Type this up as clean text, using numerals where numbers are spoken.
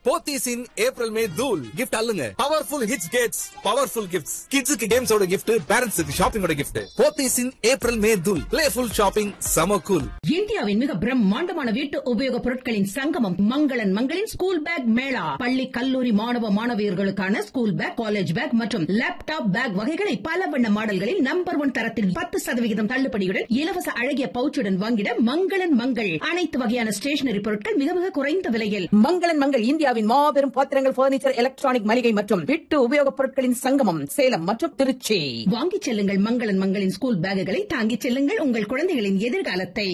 போத்தீஸ் இன் April May தூள் gift அல்லுங்க powerful hits Gates powerful gifts கிட்ஸுக்கு கேம்ஸோட gift பேரண்ட்ஸுக்கு ஷாப்பிங்கோட கிஃப்ட் போத்தீஸ் இன் April May தூள் பிளேஃபுல் ஷாப்பிங் சம கூல். இந்தியாவின் மிக பிரம்மாண்டமான வீட்டு உபயோக பொருட்களின் சங்கமம் மங்களன் மங்களின் ஸ்கூல் பேக் மேளா. பள்ளி கல்லூரி மாணவ மாணவியர்களுக்கான ஸ்கூல் பேக், காலேஜ் பேக் மற்றும் லேப்டாப் பேக் வகைகளை பல வண்ண மாடல்களில் நம்பர் 1 தரத்தில் 10% தள்ளுபடியுடன் இலவச அழகிய பவுச்சுடன் வாங்கிட மங்களன் மங்கள். அனைத்து வகையான ஸ்டேஷனரி பொருட்கள் மிக மிக குறைந்த விலையில். மங்களன் மங்கள் இந்தியாவின் மாபெரும் பாத்திரங்கள், பர்னிச்சர், எலக்ட்ரானிக் மளிகை மற்றும் வீட்டு உபயோகப் பொருட்களின் சங்கமம் சேலம் மற்றும் திருச்சி. வாங்கிச் செல்லுங்கள் மங்களன் மங்களின் ஸ்கூல் பேக்குகளை தாங்கிச் செல்லுங்கள் உங்கள் குழந்தைகளின் எதிர்காலத்தை.